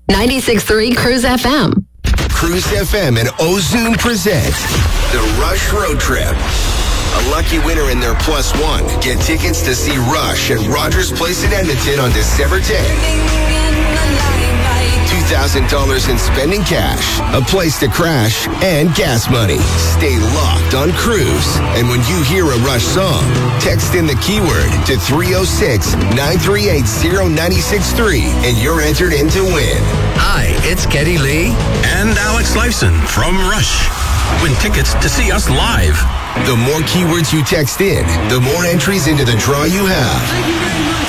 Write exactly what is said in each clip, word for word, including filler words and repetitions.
ninety-six point three Cruise F M. Cruise F M and Ozune present the Rush Road Trip. A lucky winner in their plus one get tickets to see Rush at Rogers Place in Edmonton on December tenth. two thousand dollars in spending cash, a place to crash, and gas money. Stay locked on Cruise. And when you hear a Rush song, text in the keyword to three oh six, nine three eight, oh nine six three and you're entered in to win. Hi, it's Geddy Lee and Alex Lifeson from Rush. Win tickets to see us live. The more keywords you text in, the more entries into the draw you have. Thank you very much.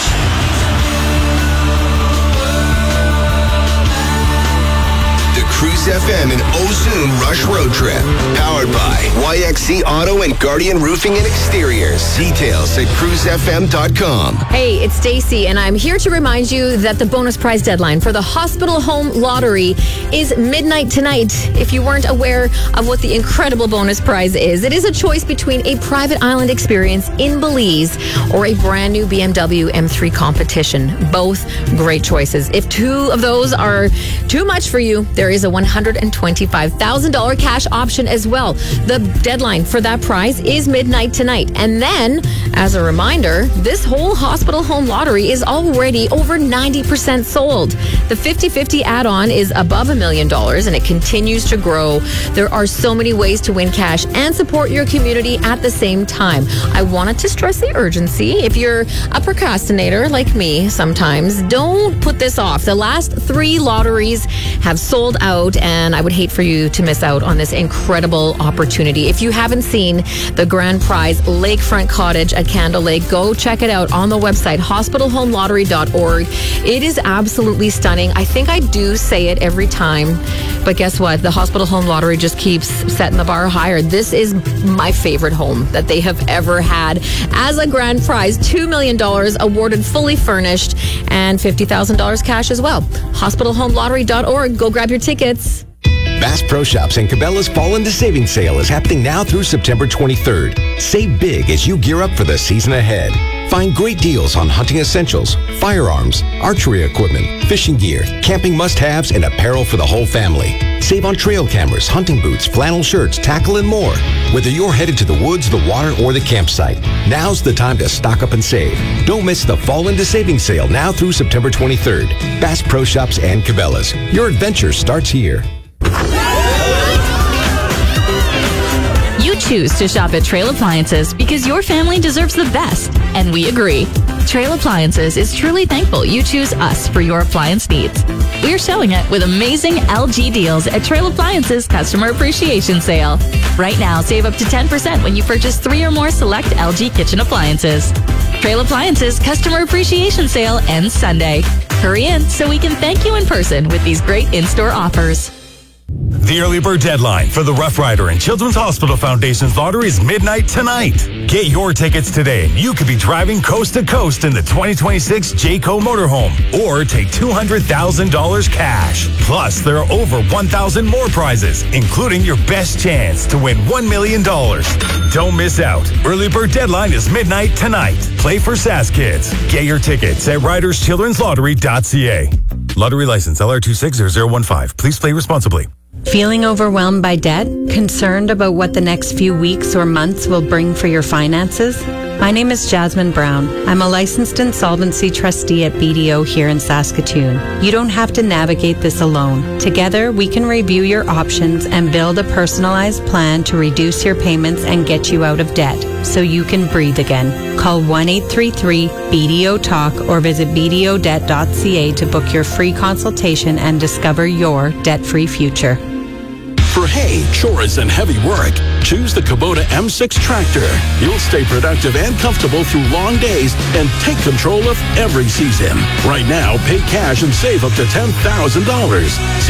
Cruise F M and Ozune Rush Road Trip. Powered by Y X C Auto and Guardian Roofing and Exteriors. Details at cruise f m dot com. Hey, it's Stacy, and I'm here to remind you that the bonus prize deadline for the Hospital Home Lottery is midnight tonight. If you weren't aware of what the incredible bonus prize is, it is a choice between a private island experience in Belize or a brand new B M W M three competition. Both great choices. If two of those are too much for you, there is a one hundred twenty-five thousand dollars cash option as well. The deadline for that prize is midnight tonight. And then, as a reminder, this whole Hospital Home Lottery is already over ninety percent sold. The fifty-fifty add-on is above a million dollars and it continues to grow. There are so many ways to win cash and support your community at the same time. I wanted to stress the urgency. If you're a procrastinator like me sometimes, don't put this off. The last three lotteries have sold out, and I would hate for you to miss out on this incredible opportunity. If you haven't seen the grand prize Lakefront Cottage at Candle Lake, go check it out on the website hospital home lottery dot org. It is absolutely stunning. I think I do say it every time, but guess what? The Hospital Home Lottery just keeps setting the bar higher. This is my favorite home that they have ever had. As a grand prize, two million dollars awarded fully furnished and fifty thousand dollars cash as well. hospital home lottery dot org. Go grab your tickets. Bass Pro Shops and Cabela's Fall into Savings Sale is happening now through September twenty-third. Save big as you gear up for the season ahead. Find great deals on hunting essentials, firearms, archery equipment, fishing gear, camping must-haves, and apparel for the whole family. Save on trail cameras, hunting boots, flannel shirts, tackle, and more. Whether you're headed to the woods, the water, or the campsite, now's the time to stock up and save. Don't miss the Fall into Savings Sale now through September twenty-third. Bass Pro Shops and Cabela's. Your adventure starts here. You choose to shop at Trail Appliances because your family deserves the best, and we agree. Trail Appliances is truly thankful you choose us for your appliance needs. We're showing it with amazing L G deals at Trail Appliances Customer Appreciation Sale. Right now, save up to ten percent when you purchase three or more select L G kitchen appliances. Trail Appliances Customer Appreciation Sale ends Sunday. Hurry in so we can thank you in person with these great in-store offers. The early bird deadline for the Rough Rider and Children's Hospital Foundation's lottery is midnight tonight. Get your tickets today and you could be driving coast to coast in the twenty twenty-six Jayco motorhome or take two hundred thousand dollars cash. Plus, there are over one thousand more prizes, including your best chance to win one million dollars. Don't miss out. Early bird deadline is midnight tonight. Play for S A S Kids. Get your tickets at riders children's lottery dot c a. Lottery license L R two six zero zero one five. Please play responsibly. Feeling overwhelmed by debt? Concerned about what the next few weeks or months will bring for your finances? My name is Jasmine Brown. I'm a licensed insolvency trustee at B D O here in Saskatoon. You don't have to navigate this alone. Together, we can review your options and build a personalized plan to reduce your payments and get you out of debt so you can breathe again. Call one eight three three B D O talk or visit b d o debt dot c a to book your free consultation and discover your debt-free future. For hay, chores, and heavy work, choose the Kubota M six tractor. You'll stay productive and comfortable through long days and take control of every season. Right now, pay cash and save up to ten thousand dollars.